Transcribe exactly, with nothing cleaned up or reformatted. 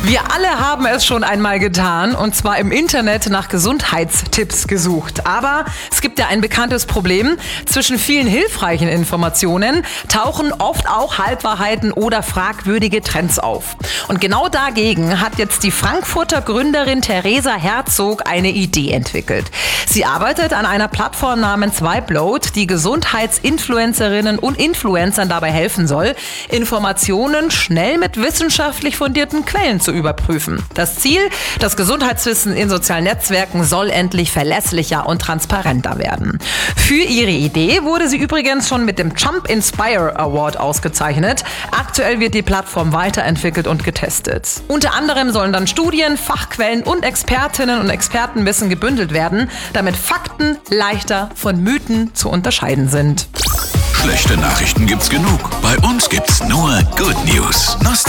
Wir alle haben es schon einmal getan, und zwar im Internet nach Gesundheitstipps gesucht. Aber es gibt ja ein bekanntes Problem. Zwischen vielen hilfreichen Informationen tauchen oft auch Halbwahrheiten oder fragwürdige Trends auf. Und genau dagegen hat jetzt die Frankfurter Gründerin Theresa Herzog eine Idee entwickelt. Sie arbeitet an einer Plattform namens Vibeload, die Gesundheitsinfluencerinnen und Influencern dabei helfen soll, Informationen schnell mit wissenschaftlich fundierten Quellen zu überprüfen. Das Ziel, das Gesundheitswissen in sozialen Netzwerken soll endlich verlässlicher und transparenter werden. Für ihre Idee wurde sie übrigens schon mit dem Jump Inspire Award ausgezeichnet. Aktuell wird die Plattform weiterentwickelt und getestet. Unter anderem sollen dann Studien, Fachquellen und Expertinnen und Expertenwissen gebündelt werden, damit Fakten leichter von Mythen zu unterscheiden sind. Schlechte Nachrichten gibt's genug. Bei uns gibt's nur Good News.